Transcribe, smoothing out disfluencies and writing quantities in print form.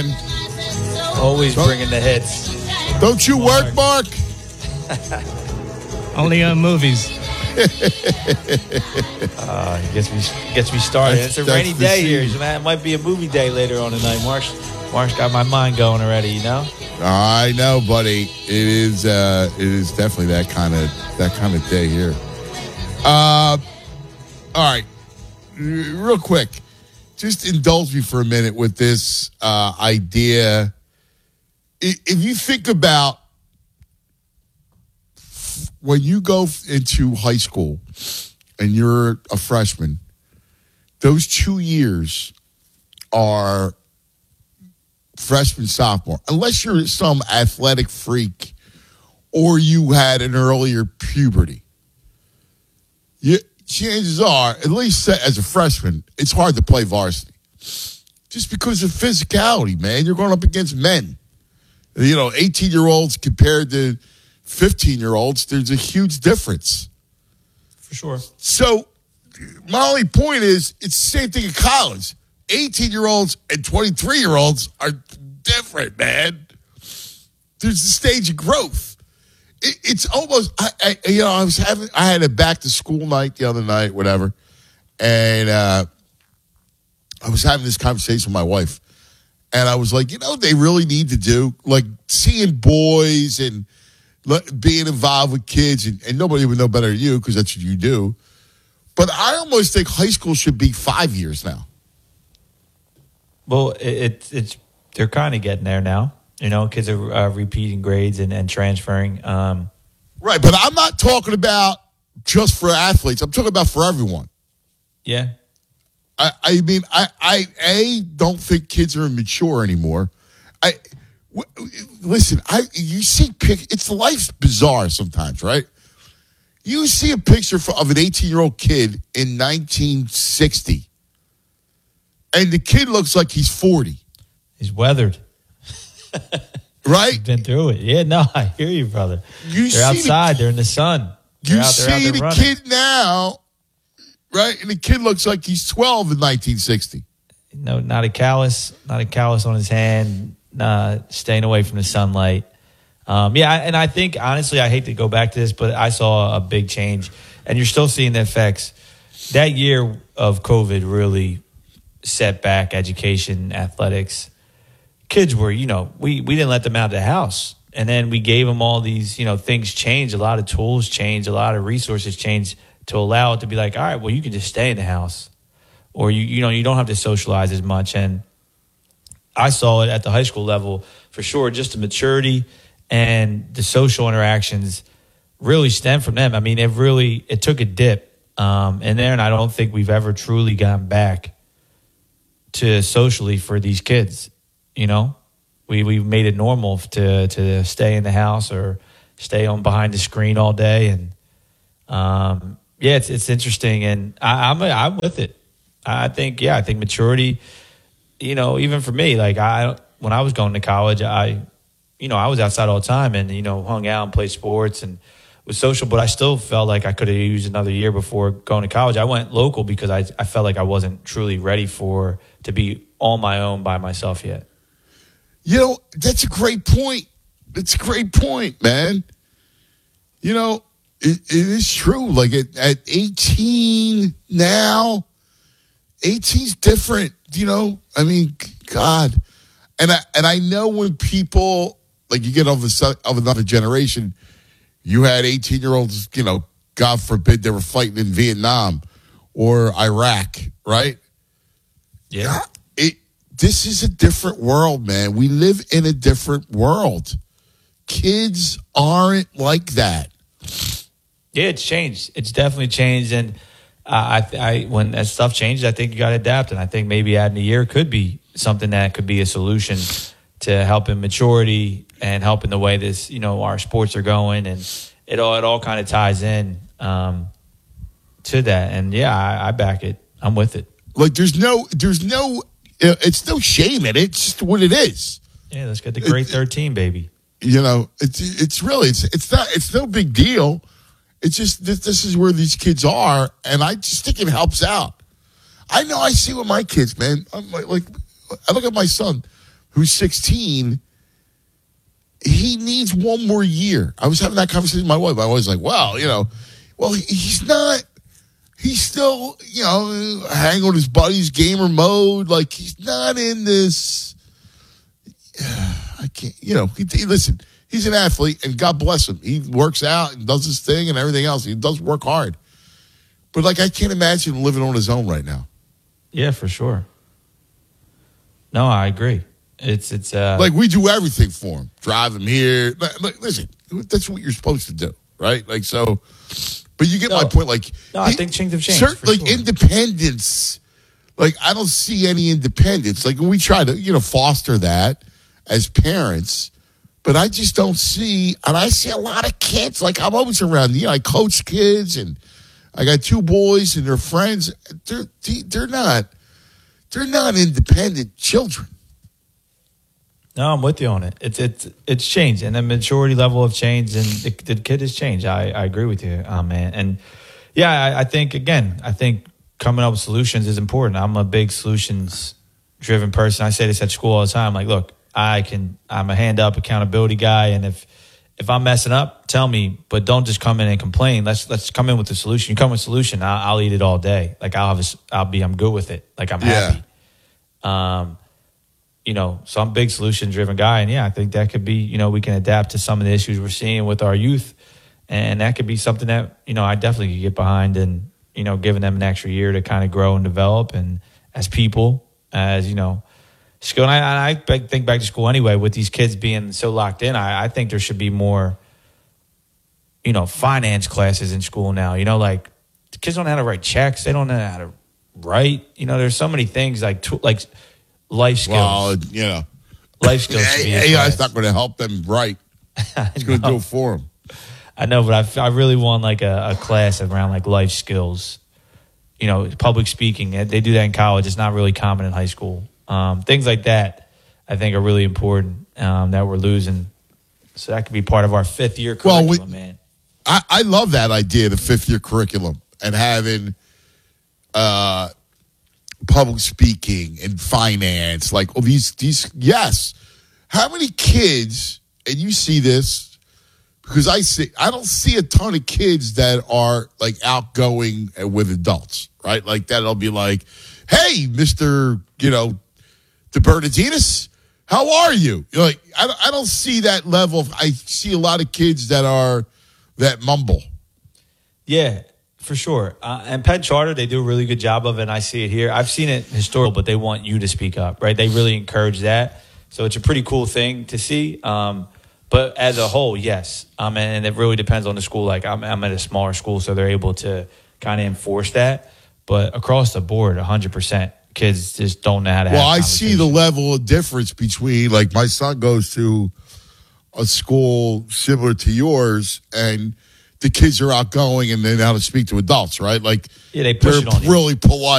Always bringing the hits. Don't you work, Mark? Only on movies. Gets me started. It's a rainy day here, man. It might be a movie day later on tonight. Mark's got my mind going already. You know. I know, buddy. It is definitely that kind of day here. All right, real quick, just indulge me for a minute with this idea. If you think about when you go into high school and you're a freshman, those 2 years are freshman, sophomore. Unless you're some athletic freak or you had an earlier puberty. Chances are, at least as a freshman, it's hard to play varsity. Just because of physicality, man. You're going up against men. 18-year-olds compared to 15-year-olds, there's a huge difference. For sure. So my only point is it's the same thing in college. 18-year-olds and 23-year-olds are different, man. There's a stage of growth. It's almost, I had a back to school night the other night, whatever, and I was having this conversation with my wife, and I was like, what they really need to do, like seeing boys and being involved with kids, and nobody would know better than you because that's what you do. But I almost think high school should be 5 years now. Well, they're kind of getting there now. Kids are repeating grades and transferring. Right, but I'm not talking about just for athletes. I'm talking about for everyone. Yeah. I mean, I don't think kids are immature anymore. Listen, you see, it's life's bizarre sometimes, right? You see a picture of an 18-year-old kid in 1960, and the kid looks like he's 40. He's weathered. Right? He's been through it. Yeah, no, I hear you, brother. They're outside. They're in the sun. You see the kid now, right? And the kid looks like he's 12 in 1960. No, not a callus on his hand, staying away from the sunlight. And I think, honestly, I hate to go back to this, but I saw a big change. And you're still seeing the effects. That year of COVID really set back education, athletics. Kids were, we didn't let them out of the house. And then we gave them all these, things changed. A lot of tools changed. A lot of resources changed to allow it to be like, all right, well, you can just stay in the house. Or, you don't have to socialize as much. And I saw it at the high school level for sure. Just the maturity and the social interactions really stem from them. I mean, it took a dip in there. And I don't think we've ever truly gone back to socially for these kids. We've made it normal to stay in the house or stay on behind the screen all day, and it's interesting, and I'm with it. I think maturity. Even for me, like when I was going to college, I was outside all the time and hung out and played sports and was social, but I still felt like I could have used another year before going to college. I went local because I felt like I wasn't truly ready to be on my own by myself yet. That's a great point. It's a great point, man. It is true. Like at 18 now, 18's different. I mean, God. And I know when people, like you get of another generation, you had 18-year-olds, God forbid they were fighting in Vietnam or Iraq, right? Yeah. This is a different world, man. We live in a different world. Kids aren't like that. Yeah, it's changed. It's definitely changed. And when that stuff changes, I think you got to adapt. And I think maybe adding a year could be something that could be a solution to helping maturity and helping the way this, our sports are going. And it all kind of ties in to that. And yeah, I back it. I'm with it. Like there's no it's no shame in it. It's just what it is. Yeah, let's get the grade 13, baby. It's no big deal. It's just this is where these kids are, and I just think it helps out. I know I see with my kids, man. I'm like I look at my son. who's 16, he needs one more year. I was having that conversation with my wife. I was like, well, he's not. He's still, hanging on his buddies, gamer mode. Like, he's not in this. I can't, listen, he's an athlete, and God bless him. He works out and does his thing and everything else. He does work hard. But, I can't imagine him living on his own right now. Yeah, for sure. No, I agree. It's we do everything for him. Drive him here. Listen, that's what you're supposed to do, right? But you get my point. I think things have changed. Independence. I don't see any independence. We try to, foster that as parents, but I just don't see. And I see a lot of kids. I'm always around. I coach kids, and I got 2 boys and their friends. They're not independent children. No, I'm with you on it. It's changed, and the maturity level of change, and the kid has changed. I agree with you, man. And yeah, I think coming up with solutions is important. I'm a big solutions driven person. I say this at school all the time. Look, I'm a hand up accountability guy, and if I'm messing up, tell me, but don't just come in and complain. Let's come in with a solution. You come with a solution, I'll eat it all day. I'm good with it. I'm happy. So I'm a big solution-driven guy, and I think that could be, we can adapt to some of the issues we're seeing with our youth, and that could be something that, I definitely could get behind, and, giving them an extra year to kind of grow and develop, and as people, as, school. And I think back to school anyway, with these kids being so locked in, I think there should be more, finance classes in school now. The kids don't know how to write checks. They don't know how to write. There's so many things like life skills. Well, life skills. AI is not going to help them write. It's going to do it for them. I know, but I really want a class around life skills. Public speaking. They do that in college. It's not really common in high school. Things like that, I think, are really important that we're losing. So that could be part of our 5th year curriculum, man. I love that idea, the 5th year curriculum, and having public speaking and finance, these. Yes, how many kids? And you see this because I don't see a ton of kids that are outgoing with adults, right? That'll be hey, Mr. De Bernardinis, how are you? I don't see that level. I see a lot of kids that mumble. Yeah, for sure. And Penn Charter, they do a really good job of it, and I see it here. I've seen it historical, but they want you to speak up, right? They really encourage that. So it's a pretty cool thing to see. But as a whole, yes. And it really depends on the school. I'm at a smaller school, so they're able to kind of enforce that. But across the board, 100%. Kids just don't know how to have I see the level of difference between, my son goes to a school similar to yours, and the kids are outgoing and they know how to speak to adults, right? they push it on you. Really polite.